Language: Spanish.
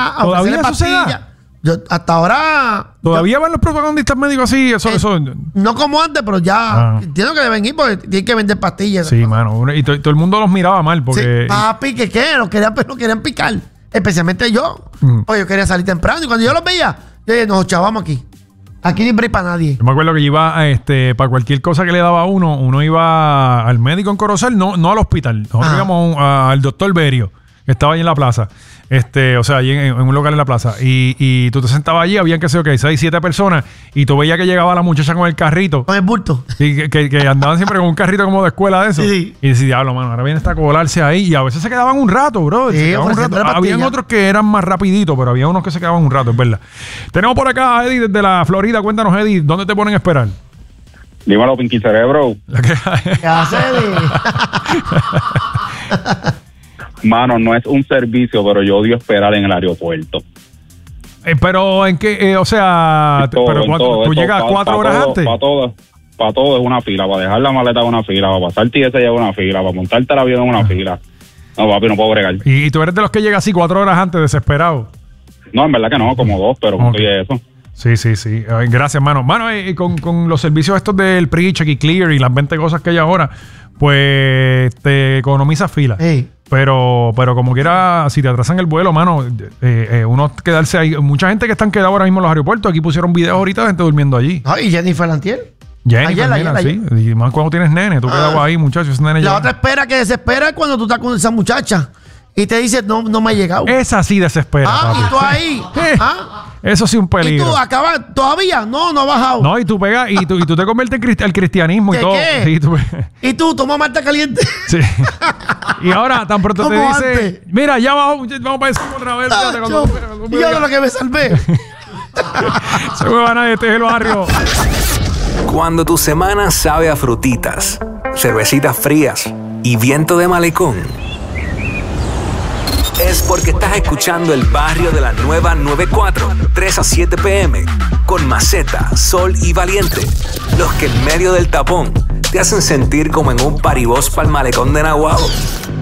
a ofrecerle pastillas. Yo, hasta ahora... ¿Todavía van los protagonistas médicos así? Eso. No como antes, pero ya entiendo que deben ir porque tienen que vender pastillas. Sí, mano. Y todo el mundo los miraba mal porque... Sí, papi, ¿qué? Nos querían picar. Especialmente yo. Oye, yo quería salir temprano y cuando yo los veía, yo dije, nos chavamos aquí. Aquí ni break para nadie. Yo me acuerdo que yo iba para cualquier cosa que le daba a uno iba al médico en Corozal, no al hospital. Nosotros íbamos al doctor Berio, que estaba ahí en la plaza. O sea, allí en un local en la plaza. Y tú te sentabas allí, habían que ser 6, 7 personas. Y tú veías que llegaba la muchacha con el carrito. Con el bulto. Y que andaban siempre con un carrito como de escuela de eso. Sí. Y decía, diablo, mano, ahora viene esta a colarse ahí. Y a veces se quedaban un rato, bro. Sí, habían otros que eran más rapiditos, pero había unos que se quedaban un rato, es verdad. Tenemos por acá a Eddie desde la Florida. Cuéntanos, Eddie, ¿dónde te ponen a esperar? Dímelo, Pinky Cerebro. ¿Qué hace, Eddie? Mano, no es un servicio, pero yo odio esperar en el aeropuerto. Pero en qué, o sea, Todo, pero tú llegas 4 horas antes. Para todo es una fila, para dejar la maleta es una fila, para pasar TS es una fila, para montarte el avión es una fila. No, papi, no puedo bregar. ¿Y tú eres de los que llega así 4 horas antes, desesperado? No, en verdad que no, como 2, pero okay. Eso. Sí. Gracias, mano. Mano, con los servicios estos del Pre-Check y Clear y las 20 cosas que hay ahora, pues te economizas fila. Hey. Pero como quiera, si te atrasan el vuelo, mano, uno quedarse ahí. Mucha gente que están quedados ahora mismo en los aeropuertos. Aquí pusieron videos ahorita de gente durmiendo allí. Y Jennifer Lantier. Jennifer, sí. Y más cuando tienes nene, tú quedado ahí, muchachos. La otra espera que desespera es cuando tú estás con esa muchacha y te dice, no me ha llegado. Esa sí desespera, papi. Y tú ahí. Eso sí un peligro. ¿Y tú acabas todavía? No ha bajado. No, y tú pegas y tú te conviertes al cristianismo y todo. ¿Qué? Sí, y tú toma Marta caliente. Sí. Y ahora tan pronto te dice, antes. Mira, ya vamos para eso otra vez. Y ahora lo que me salvé. Se mueva nadie, este es el barrio. Cuando tu semana sabe a frutitas, cervecitas frías y viento de malecón, es porque estás escuchando El Barrio de la Nueva 94, 3 a 7 p.m. con Maceta, Sol y Valiente. Los que en medio del tapón te hacen sentir como en un paribós pa'l malecón de Naguabo.